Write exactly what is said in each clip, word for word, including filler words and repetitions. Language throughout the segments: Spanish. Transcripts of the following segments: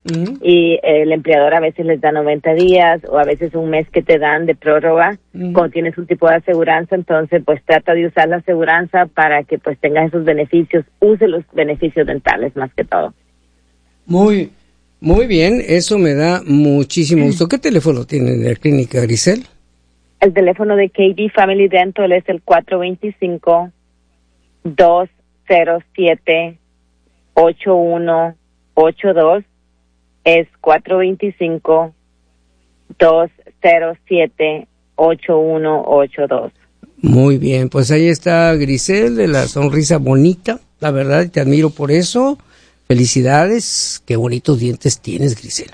uh-huh. y eh, el empleador a veces les da noventa días o a veces un mes que te dan de prórroga uh-huh. cuando tienes un tipo de aseguranza. Entonces pues trata de usar la aseguranza para que pues tengas esos beneficios, use los beneficios dentales más que todo. Muy, muy bien, eso me da muchísimo gusto. ¿Qué teléfono tienen de la clínica, Grisel? El teléfono de K D Family Dental es el cuatro dos cinco, dos cero siete, ocho uno ocho dos. Es cuatro dos cinco, dos cero siete, ocho uno ocho dos. Muy bien, pues ahí está Grisel, de la sonrisa bonita, la verdad, te admiro por eso. Felicidades, qué bonitos dientes tienes, Grisel.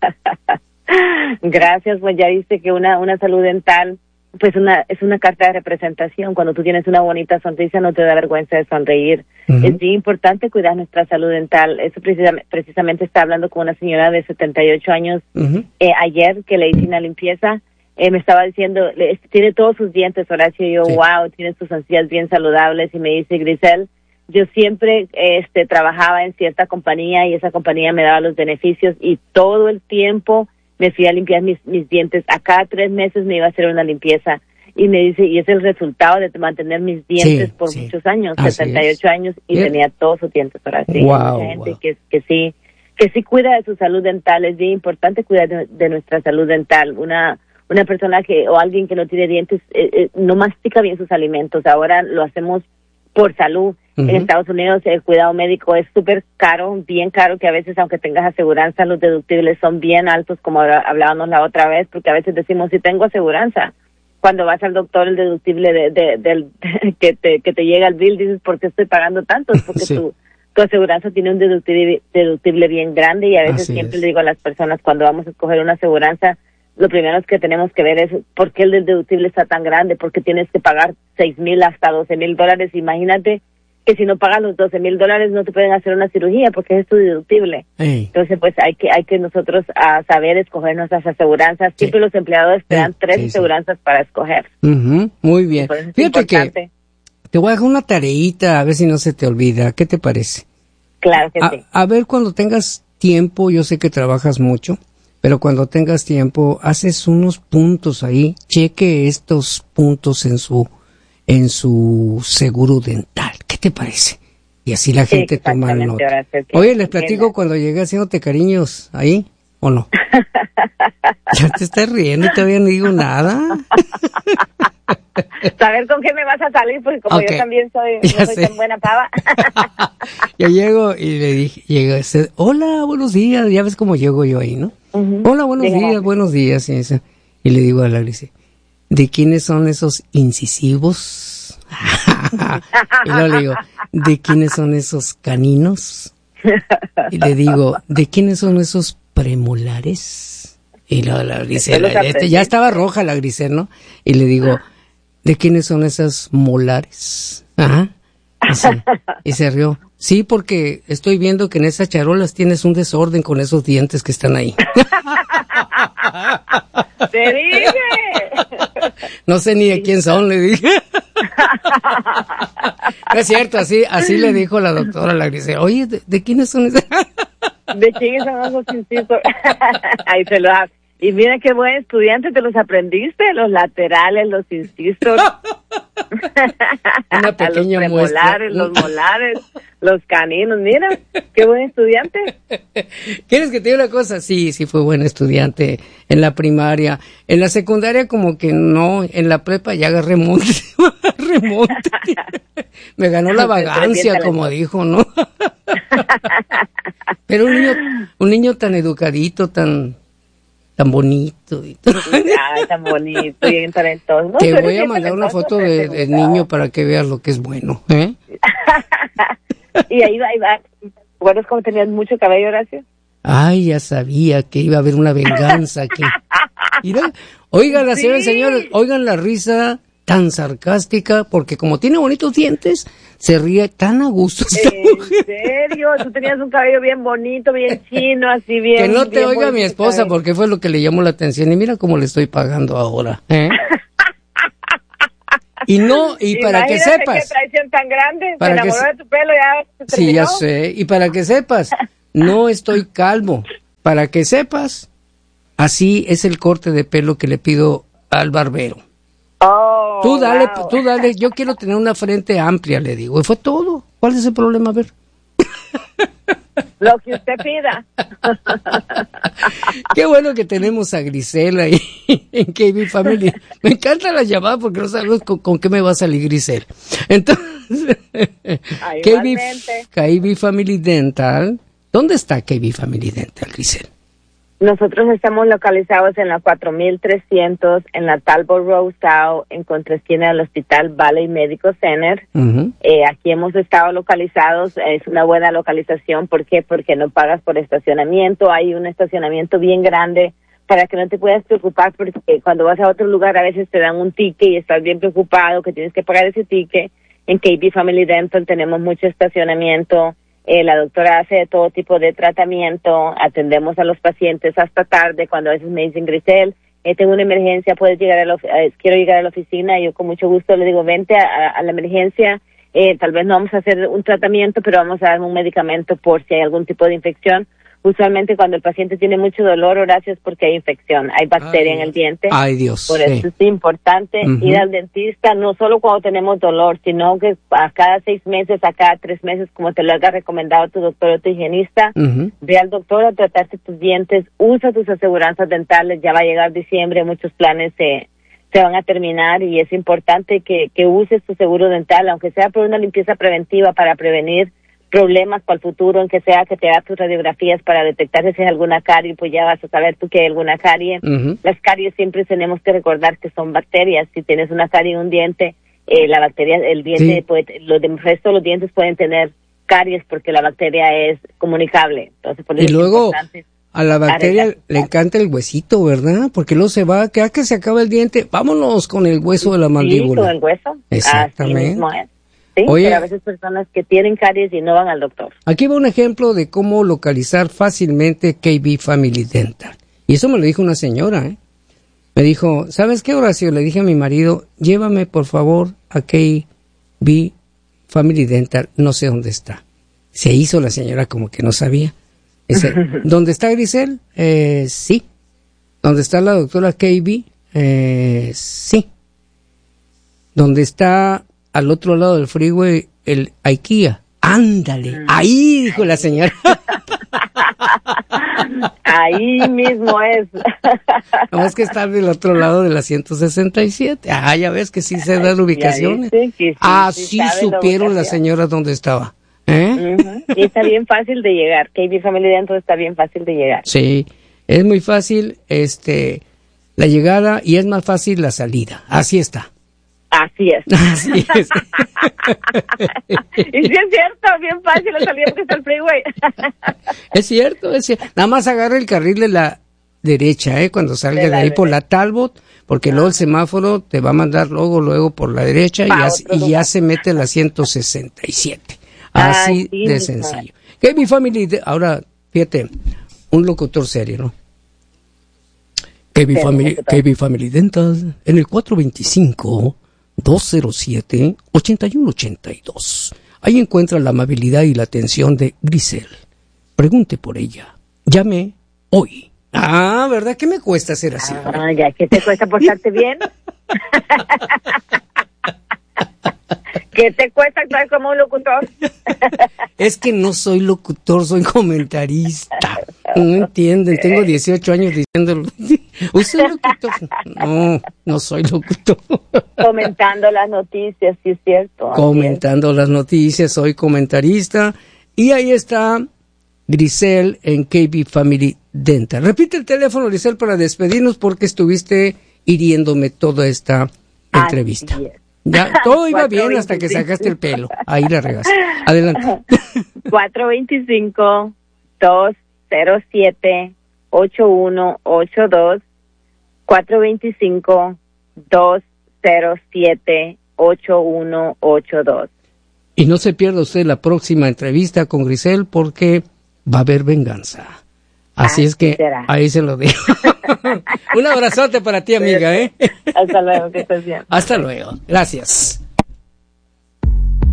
Gracias, pues ya viste que una una salud dental pues una es una carta de representación. Cuando tú tienes una bonita sonrisa no te da vergüenza de sonreír. Uh-huh. Es bien importante cuidar nuestra salud dental. Eso precisamente, precisamente estaba hablando con una señora de setenta y ocho años uh-huh. eh, ayer que le hice una limpieza. Eh, me estaba diciendo, le, tiene todos sus dientes, Horacio, y yo, sí. wow, tiene sus encías bien saludables, y me dice, Grisel, yo siempre este trabajaba en cierta compañía y esa compañía me daba los beneficios y todo el tiempo me fui a limpiar mis, mis dientes. A cada tres meses me iba a hacer una limpieza. Y me dice, y es el resultado de mantener mis dientes sí, por sí. muchos años, así setenta y ocho es. Años, y Bien. Tenía todos sus dientes ahora sí. Wow, Hay mucha gente wow. que, que sí, que sí cuida de su salud dental. Es bien importante cuidar de, de nuestra salud dental. Una, una persona que, o alguien que no tiene dientes, eh, eh, no mastica bien sus alimentos. Ahora lo hacemos por salud. Uh-huh. En Estados Unidos el cuidado médico es súper caro, bien caro, que a veces aunque tengas aseguranza, los deductibles son bien altos, como hablábamos la otra vez, porque a veces decimos, si tengo aseguranza, cuando vas al doctor el deductible de, de, de, de que te que te llega el bill, dices, ¿por qué estoy pagando tanto? Es porque sí. tu, tu aseguranza tiene un deductible, deductible bien grande, y a veces Así siempre es. le digo a las personas, cuando vamos a escoger una aseguranza, lo primero que tenemos que ver es por qué el deductible está tan grande, porque tienes que pagar seis mil hasta doce mil dólares. Imagínate que si no pagas los doce mil dólares no te pueden hacer una cirugía porque es tu deductible. Hey. Entonces, pues hay que hay que nosotros a saber escoger nuestras aseguranzas. Sí. Siempre los empleadores te dan hey. tres sí, aseguranzas sí. para escoger. Uh-huh. Muy bien. Fíjate que te voy a dejar una tareita a ver si no se te olvida. ¿Qué te parece? Claro que a, sí. A ver, cuando tengas tiempo, yo sé que trabajas mucho, pero cuando tengas tiempo, haces unos puntos ahí. Cheque estos puntos en su en su seguro dental. ¿Qué te parece? Y así la gente sí, toma nota. Oye, les platico cuando llegué haciéndote cariños ahí, ¿o no? Ya te estás riendo y todavía no digo nada. Saber con qué me vas a salir, porque como okay. yo también soy, no soy tan buena pava. Yo llego y le dije, llega, hola, buenos días, ya ves cómo llego yo ahí, ¿no? Uh-huh. Hola, buenos Dígame. días, buenos días. Y, eso. Y le digo a la Alicia, ¿de quiénes son esos incisivos? Y luego le digo, ¿de quiénes son esos caninos? Y le digo, ¿de quiénes son esos premolares? Y luego la Grisel, este, ya estaba roja la Grisel, ¿no? Y le digo, ¿de quiénes son esas molares? Ajá. Y se, y se rió. Sí, porque estoy viendo que en esas charolas tienes un desorden con esos dientes que están ahí. ¡Te dije! No sé ni de quién son, le dije. No es cierto, así así le dijo la doctora, la Grisel. Oye, ¿de, de quiénes son esas? ¿De quiénes son esos incisivos? Ahí se lo hago. Y mira qué buen estudiante, te los aprendiste, los laterales, los incisivos. Una pequeña los muestra. Molares, los molares, los caninos, mira, qué buen estudiante. ¿Quieres que te diga una cosa? Sí, sí fue buen estudiante en la primaria. En la secundaria como que no, en la prepa ya agarré remonte, remonte. Me ganó la vagancia, como dijo, ¿no? Pero un niño, un niño tan educadito, tan... tan bonito y todo. Ay, tan bonito, bien talentoso. No, te voy a mandar una foto de, de niño para que veas lo que es bueno, ¿eh? Y ahí va, ahí va. ¿Recuerdas cómo tenías mucho cabello, Horacio? Ay, ya sabía que iba a haber una venganza aquí. Mira, oigan las sí. señores, oigan la risa tan sarcástica, porque como tiene bonitos dientes, se ríe tan a gusto. ¿En serio? Tú tenías un cabello bien bonito, bien chino, así bien... Que no te bien oiga mi esposa, cabello. Porque fue lo que le llamó la atención. Y mira cómo le estoy pagando ahora, ¿eh? Y no, y para Imagínate que sepas... qué traición tan grande, para se enamoró que, de tu pelo, ya se terminó. Sí, ya sé, y para que sepas, no estoy calvo. para que sepas, así es el corte de pelo que le pido al barbero. Oh, tú dale, wow. tú dale, yo quiero tener una frente amplia, le digo. Y fue todo. ¿Cuál es el problema? A ver. Lo que usted pida. Qué bueno que tenemos a Grisel ahí en K B Family. Me encanta la llamada porque no sabemos con, con qué me va a salir Grisel. Entonces, K B, K B Family Dental. ¿Dónde está K B Family Dental, Grisel? Nosotros estamos localizados en la cuatro mil trescientos, en la Talbot Road South, en contraesquina del Hospital Valley Medical Center. Uh-huh. Eh, aquí hemos estado localizados, es una buena localización. ¿Por qué? Porque no pagas por estacionamiento, hay un estacionamiento bien grande para que no te puedas preocupar, porque cuando vas a otro lugar a veces te dan un ticket y estás bien preocupado que tienes que pagar ese ticket. En K B Family Dental tenemos mucho estacionamiento. Eh, la doctora hace de todo tipo de tratamiento, atendemos a los pacientes hasta tarde, cuando a veces me dicen, Grisel, eh, tengo una emergencia, puedes llegar a la, eh, quiero llegar a la oficina, y yo con mucho gusto le digo, vente a, a la emergencia, eh, tal vez no vamos a hacer un tratamiento, pero vamos a dar un medicamento por si hay algún tipo de infección. Usualmente cuando el paciente tiene mucho dolor, Horacio, es porque hay infección, hay bacteria ay, en el diente. Ay, Dios. Por eso sí. es importante uh-huh. ir al dentista, no solo cuando tenemos dolor, sino que a cada seis meses, a cada tres meses, como te lo haya recomendado tu doctor o tu higienista, uh-huh. ve al doctor a tratarte tus dientes, usa tus aseguranzas dentales, ya va a llegar diciembre, muchos planes se, se van a terminar y es importante que, que uses tu seguro dental, aunque sea por una limpieza preventiva para prevenir problemas para el futuro, en que sea que te hagas tus radiografías para detectar si hay alguna carie, pues ya vas a saber tú que hay alguna carie. Uh-huh. Las caries siempre tenemos que recordar que son bacterias. Si tienes una carie en un diente, eh, la bacteria, el diente, sí. puede, los el resto de los dientes pueden tener caries porque la bacteria es comunicable. Entonces, por eso y luego a la bacteria arreglar. Le encanta el huesito, ¿verdad? Porque luego se va, que, que se acaba el diente, vámonos con el hueso de la mandíbula. Sí, con el hueso. Exactamente. Así mismo es. Sí, Oye, pero a veces personas que tienen caries y no van al doctor. Aquí va un ejemplo de cómo localizar fácilmente K B Family Dental. Y eso me lo dijo una señora, ¿eh? Me dijo, ¿sabes qué, Horacio? Le dije a mi marido, llévame por favor a K B Family Dental, no sé dónde está. Se hizo la señora como que no sabía. Dice, ¿dónde está Grisel? Eh, sí. ¿Dónde está la doctora K B? Eh, sí. ¿Dónde está al otro lado del freeway el IKEA? Ándale, ahí dijo la señora. Ahí mismo es. No, es que está del otro lado de la ciento sesenta y siete. Ah, ya ves que sí se dan ubicaciones. Sí, sí, ah, sí, sí supieron las señoras dónde estaba. ¿Eh? Uh-huh. Y está bien fácil de llegar. K B Family Dental está bien fácil de llegar. Sí, es muy fácil este la llegada y es más fácil la salida. Así está. Así es. Así es. Y sí es cierto, bien fácil la salida porque está el freeway. Es cierto, es cierto. Nada más agarra el carril de la derecha, ¿eh? Cuando salga de, de ahí derecha. Por la Talbot, porque ah. luego el semáforo te va a mandar luego, luego por la derecha y, ya, y ya se mete la ciento sesenta y siete. Así ah, sí, de sencillo. K B Family, ahora, fíjate, un locutor serio, ¿no? K B Family, K B Family Dental, en el cuatro veinticinco, dos cero siete, ochenta y uno ochenta y dos. Ahí encuentra la amabilidad y la atención de Grisel. Pregunte por ella. Llame hoy. Ah, ¿verdad? ¿Qué me cuesta hacer así? Ah, ya, ¿qué te cuesta portarte bien? ¿Qué te cuesta actuar como un locutor? Es que no soy locutor, soy comentarista. No entienden, tengo dieciocho años diciéndolo. ¿Usted es locutor? No, no soy locutor. Comentando las noticias, sí es cierto. Comentando las noticias, soy comentarista. Y ahí está Grisel en K B Family Dental. Repite el teléfono, Grisel, para despedirnos porque estuviste hiriéndome toda esta entrevista. Así es. Ya, todo iba bien hasta que sacaste el pelo. Ahí la regaste. Adelante. cuatro veinticinco, dos cero siete, ocho uno ocho dos. cuatro veinticinco, dos cero siete, ocho uno ocho dos. Y no se pierda usted la próxima entrevista con Grisel porque va a haber venganza. Así, Así es que será. Ahí se lo digo. Un abrazote para ti, amiga, ¿eh? Hasta luego, que estés bien. Hasta luego. Gracias.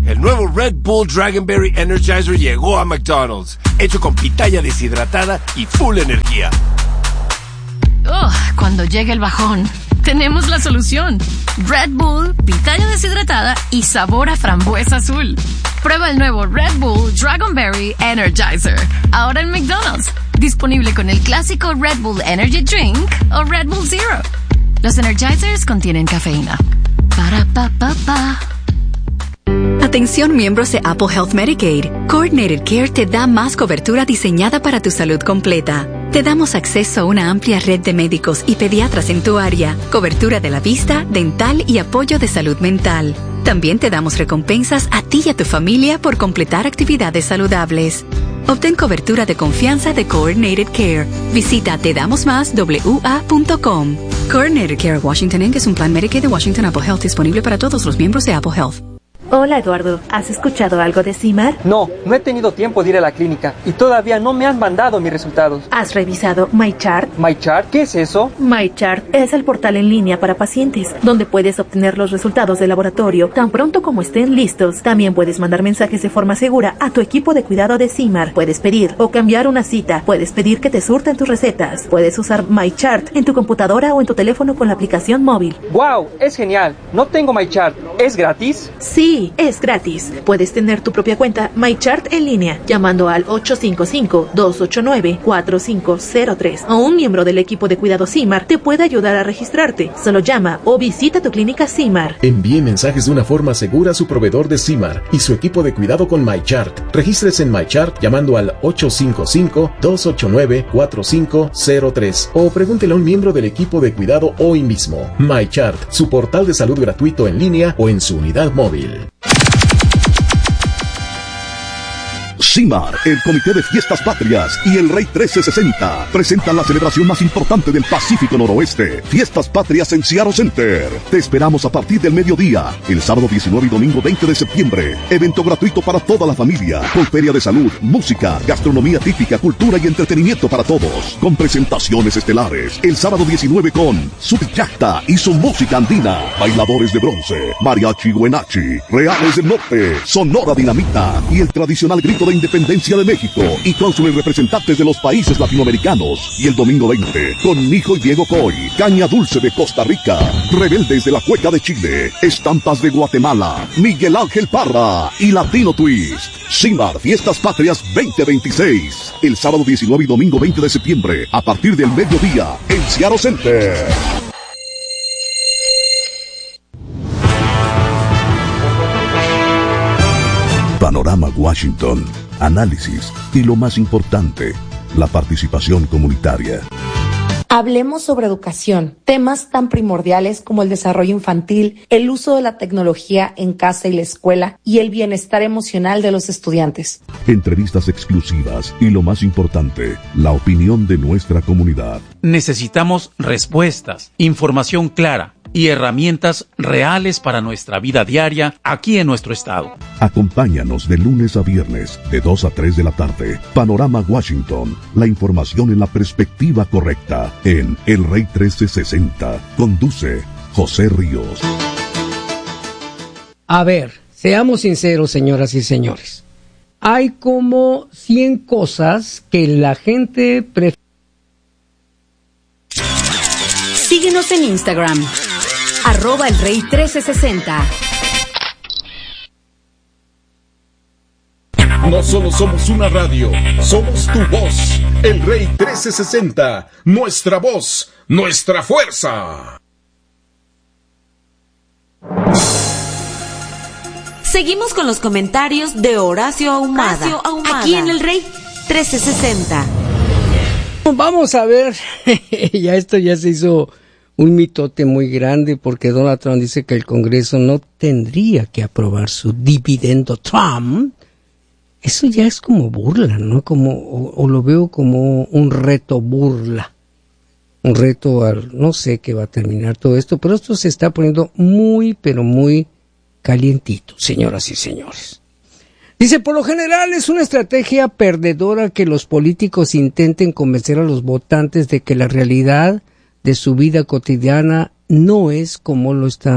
El nuevo Red Bull Dragonberry Energizer llegó a McDonald's, hecho con pitaya deshidratada y full energía. Oh, cuando llegue el bajón, tenemos la solución. Red Bull, pitaya deshidratada y sabor a frambuesa azul. Prueba el nuevo Red Bull Dragonberry Energizer, ahora en McDonald's. Disponible con el clásico Red Bull Energy Drink o Red Bull Zero. Los Energizers contienen cafeína. Para pa pa pa. Atención miembros de Apple Health Medicaid. Coordinated Care te da más cobertura diseñada para tu salud completa. Te damos acceso a una amplia red de médicos y pediatras en tu área, cobertura de la vista, dental y apoyo de salud mental. También te damos recompensas a ti y a tu familia por completar actividades saludables. Obtén cobertura de confianza de Coordinated Care. Visita te damos más w a punto com. Coordinated Care Washington Incorporated es un plan Medicaid de Washington Apple Health disponible para todos los miembros de Apple Health. Hola Eduardo, ¿has escuchado algo de CIMAR? No, no he tenido tiempo de ir a la clínica y todavía no me han mandado mis resultados. ¿Has revisado MyChart? ¿MyChart? ¿Qué es eso? MyChart es el portal en línea para pacientes, donde puedes obtener los resultados del laboratorio tan pronto como estén listos. También puedes mandar mensajes de forma segura a tu equipo de cuidado de CIMAR. Puedes pedir o cambiar una cita. Puedes pedir que te surten tus recetas. Puedes usar MyChart en tu computadora o en tu teléfono con la aplicación móvil. ¡Wow! Es genial. No tengo MyChart. ¿Es gratis? Sí. Es gratis. Puedes tener tu propia cuenta MyChart en línea llamando al ocho cinco cinco, dos ocho nueve, cuatro cinco cero tres o un miembro del equipo de cuidado CIMAR te puede ayudar a registrarte. Solo llama o visita tu clínica CIMAR. Envíe mensajes de una forma segura a su proveedor de CIMAR y su equipo de cuidado con MyChart. Regístrese en MyChart llamando al ocho cinco cinco, dos ocho nueve, cuatro cinco cero tres o pregúntele a un miembro del equipo de cuidado hoy mismo. MyChart, su portal de salud gratuito en línea o en su unidad móvil. CIMAR, el Comité de Fiestas Patrias y el Rey trece sesenta presentan la celebración más importante del Pacífico Noroeste, Fiestas Patrias en Seattle Center. Te esperamos a partir del mediodía, el sábado diecinueve y domingo veinte de septiembre. Evento gratuito para toda la familia, con feria de salud, música, gastronomía típica, cultura y entretenimiento para todos, con presentaciones estelares. El sábado diecinueve con Subjacta y su música andina, bailadores de bronce, mariachi Huenachi, Reales del Norte, Sonora Dinamita y el tradicional grito de Independencia de México y cónsules representantes de los países latinoamericanos. Y el domingo veinte, con Nijo y Diego Coy, Caña Dulce de Costa Rica, Rebeldes de la Cueca de Chile, Estampas de Guatemala, Miguel Ángel Parra y Latino Twist. CIMAR Fiestas Patrias veinte veintiséis, el sábado diecinueve y domingo veinte de septiembre, a partir del mediodía, en Seattle Center. Panorama Washington, análisis y lo más importante, la participación comunitaria. Hablemos sobre educación, temas tan primordiales como el desarrollo infantil, el uso de la tecnología en casa y la escuela y el bienestar emocional de los estudiantes. Entrevistas exclusivas y lo más importante, la opinión de nuestra comunidad. Necesitamos respuestas, información clara y herramientas reales para nuestra vida diaria aquí en nuestro estado. Acompáñanos de lunes a viernes, de dos a tres de la tarde. Panorama Washington, la información en la perspectiva correcta, en El Rey trece sesenta. Conduce José Ríos. A ver, seamos sinceros, señoras y señores. Hay como cien cosas que la gente prefiere. Síguenos en Instagram. Arroba el Rey trece sesenta. No solo somos una radio, somos tu voz. El Rey trece sesenta, nuestra voz, nuestra fuerza. Seguimos con los comentarios de Horacio Ahumada, Horacio Ahumada. Aquí en El Rey trece sesenta. Vamos a ver, ya esto ya se hizo un mitote muy grande porque Donald Trump dice que el Congreso no tendría que aprobar su dividendo Trump. Eso ya es como burla, ¿no? Como, o, o lo veo como un reto burla. Un reto al, no sé qué va a terminar todo esto, pero esto se está poniendo muy, pero muy calientito, señoras y señores. Dice, por lo general es una estrategia perdedora que los políticos intenten convencer a los votantes de que la realidad de su vida cotidiana no es como lo están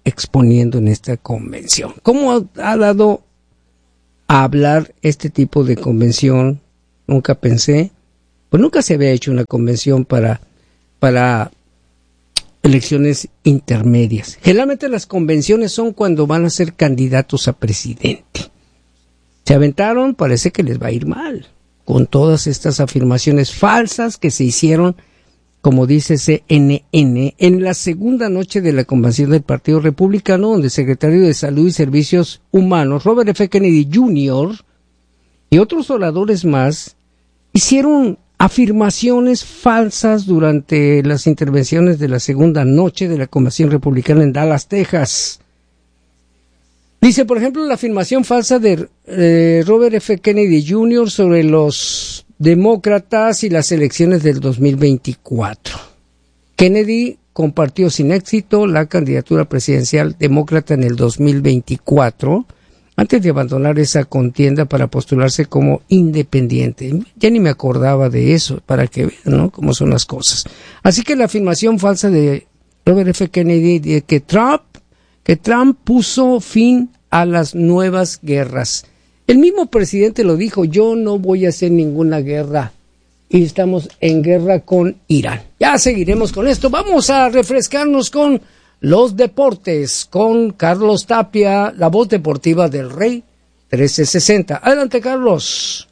exponiendo en esta convención. ¿Cómo ha, ha dado a hablar este tipo de convención? Nunca pensé, pues nunca se había hecho una convención para, para elecciones intermedias. Generalmente las convenciones son cuando van a ser candidatos a presidente. Se aventaron, parece que les va a ir mal, con todas estas afirmaciones falsas que se hicieron, como dice C N N, en la segunda noche de la convención del Partido Republicano, donde el secretario de Salud y Servicios Humanos, Robert F. Kennedy junior, y otros oradores más, hicieron afirmaciones falsas durante las intervenciones de la segunda noche de la convención republicana en Dallas, Texas. Dice, por ejemplo, la afirmación falsa de eh, Robert F. Kennedy junior sobre los demócratas y las elecciones del dos mil veinticuatro. Kennedy compartió sin éxito la candidatura presidencial demócrata en el dos mil veinticuatro, antes de abandonar esa contienda para postularse como independiente. Ya ni me acordaba de eso, para que vean, ¿no?, cómo son las cosas. Así que la afirmación falsa de Robert F. Kennedy de que Trump, que Trump puso fin a las nuevas guerras. El mismo presidente lo dijo, yo no voy a hacer ninguna guerra y estamos en guerra con Irán. Ya seguiremos con esto. Vamos a refrescarnos con los deportes, con Carlos Tapia, la voz deportiva del Rey trece sesenta. Adelante, Carlos.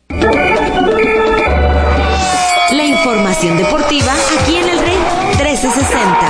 La información deportiva aquí en el Rey trece sesenta.